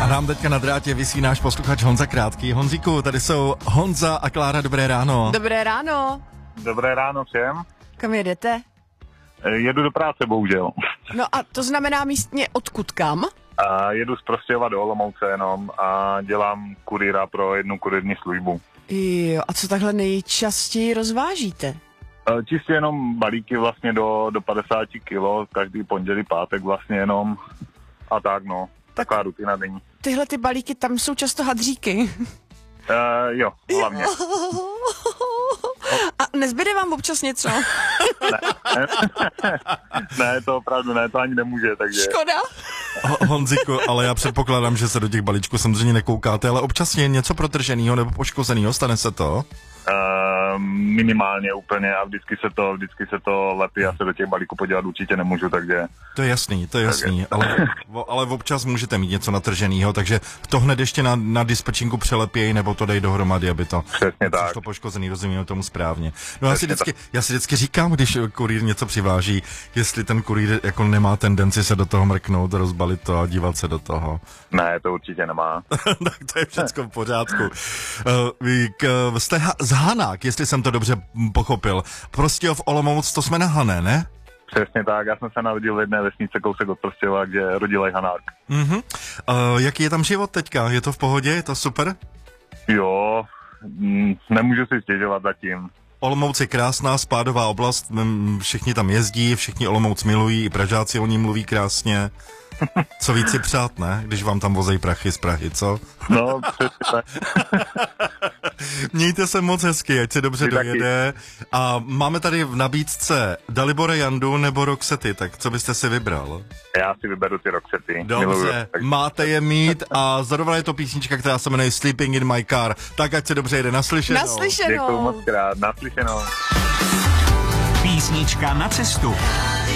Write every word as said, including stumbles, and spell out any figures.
A nám teďka na drátě visí náš posluchač Honza Krátký. Honzíku, tady jsou Honza a Klára, dobré ráno. Dobré ráno. Dobré ráno všem. Kam jedete? Jedu do práce, bohužel. No a to znamená místně odkud kam? A jedu z Prostějova do Olomouce jenom a dělám kurýra pro jednu kurýrní službu. Jo, a co takhle nejčastěji rozvážíte? Čistě jenom balíky vlastně do, do padesát kilo, každý pondělí, pátek vlastně jenom a tak no, tak taková rutina denní. Tyhle ty balíky, tam jsou často hadříky. Uh, jo, hlavně. A nezbyde vám občas něco? Ne, ne, to opravdu ne, to ani nemůže, takže... Škoda. Honziku, ale já předpokládám, že se do těch balíčků samozřejmě nekoukáte, ale občas je něco protrženého nebo poškozeného, stane se to? Uh, minimálně úplně a vždycky se to, vždycky se to lepí, já se do těch balíků podívat určitě nemůžu, takže... To je jasný, to je jasný, ale, ale občas můžete mít něco natrženého, takže to hned ještě na, na dispečinku přelepěj, nebo to dej dohromady, aby to... Přesně tak. to poškozený, rozumím tomu správně. No já si, vždycky, já si vždycky říkám, když kurýr něco přiváží, jestli ten kurýr jako nemá tendenci se do toho mrknout, rozbalit to a dívat se do toho. Ne, to určitě nemá. Tak to je všechno v pořádku. Uh, vy, k, jste ha, z Hanák, jestli jsem to dobře pochopil. Prostě v Olomouc, to jsme na Hané, ne? Přesně tak, já jsem se narodil v jedné vesnice kousek od Prostějova, kde rodilej Hanák. Uh-huh. Uh, jaký je tam život teďka? Je to v pohodě? Je to super? Jo, m, nemůžu si stěžovat zatím. Olomouc je krásná, spádová oblast, m, všichni tam jezdí, všichni Olomouc milují, i Pražáci o ní mluví krásně. Co víc si přát, ne? Když vám tam vozej prachy z Prahy, co? No, přesně tak. Mějte se moc hezky, ať se dobře Ty dojede. Taky. A máme tady v nabídce Dalibora Jandu nebo Roxety, tak co byste si vybral? Já si vyberu ty Roxety. Dobře, miluju, tak... máte je mít a zrovna je to písnička, která se jmenuje Sleeping in my car. Tak ať se dobře jede, naslyšenou. Naslyšenou. Děkuju moc krát, naslyšenou. Písnička na cestu.